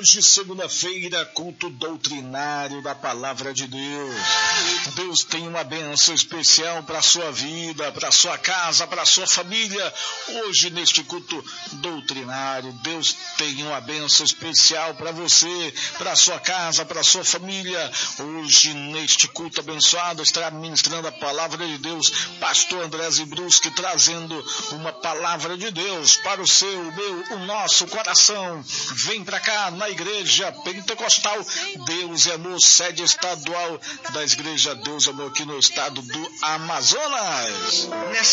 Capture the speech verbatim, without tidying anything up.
Hoje, segunda-feira, culto doutrinário da Palavra de Deus. Deus tem uma bênção especial para a sua vida, para a sua casa, para a sua família. Hoje, neste culto doutrinário, Deus tem uma bênção especial para você, para a sua casa, para a sua família. Hoje, neste culto abençoado, estará ministrando a Palavra de Deus, pastor André Zibruschi, trazendo uma Palavra de Deus para o seu, o meu, o nosso coração. Vem para cá na Igreja Pentecostal Deus é Amor, sede estadual da Igreja Deus é Amor aqui no estado do Amazonas. Nessa